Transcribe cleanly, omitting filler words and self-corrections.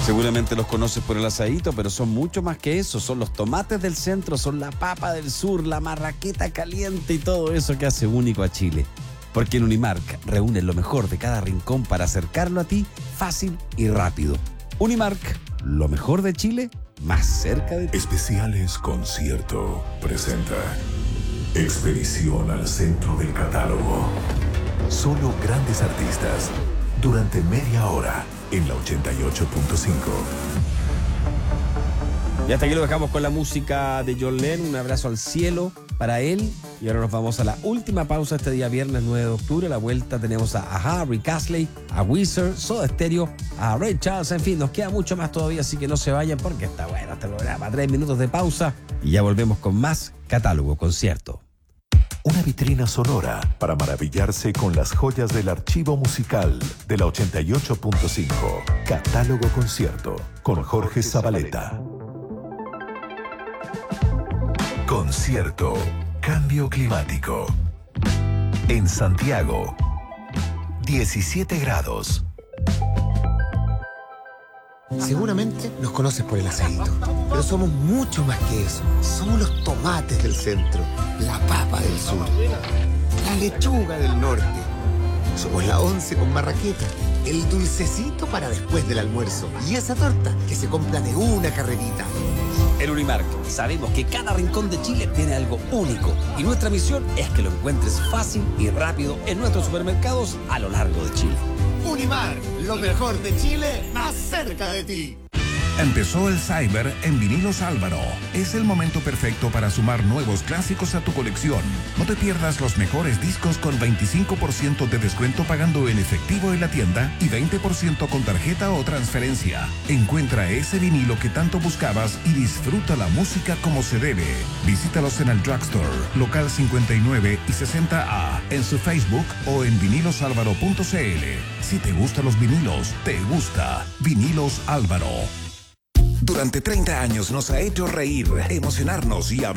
Seguramente los conoces por el asadito, pero son mucho más que eso. Son los tomates del centro, son la papa del sur, la marraqueta caliente y todo eso que hace único a Chile. Porque en Unimark reúnen lo mejor de cada rincón para acercarlo a ti fácil y rápido. Unimark, lo mejor de Chile, más cerca de ti. Especiales Concierto presenta Expedición al Centro del Catálogo. Solo grandes artistas durante media hora en la 88.5. Y hasta aquí lo dejamos con la música de John Lennon. Un abrazo al cielo para él. Y ahora nos vamos a la última pausa este día viernes 9 de octubre. A la vuelta tenemos a Aha, Rick Astley, a Weezer, Soda Stereo, a Ray Charles. En fin, nos queda mucho más todavía, así que no se vayan porque está bueno este programa. 3 minutos de pausa y ya volvemos con más Catálogo Concierto. Una vitrina sonora para maravillarse con las joyas del archivo musical de la 88.5. Catálogo Concierto con Jorge Zabaleta. Concierto. Cambio climático. En Santiago, 17 grados. Seguramente nos conoces por el asadito, pero somos mucho más que eso. Somos los tomates del centro, la papa del sur, la lechuga del norte. Somos la once con marraqueta, el dulcecito para después del almuerzo y esa torta que se compra de una carrerita. En Unimark sabemos que cada rincón de Chile tiene algo único y nuestra misión es que lo encuentres fácil y rápido en nuestros supermercados a lo largo de Chile. Unimark, lo mejor de Chile, más cerca de ti. Empezó el Cyber en Vinilos Álvaro. Es el momento perfecto para sumar nuevos clásicos a tu colección. No te pierdas los mejores discos con 25% de descuento pagando en efectivo en la tienda y 20% con tarjeta o transferencia. Encuentra ese vinilo que tanto buscabas y disfruta la música como se debe. Visítalos en el Drugstore, local 59 y 60A, en su Facebook o en vinilosalvaro.cl. Si te gustan los vinilos, te gusta Vinilos Álvaro. Durante 30 años nos ha hecho reír, emocionarnos y hablar.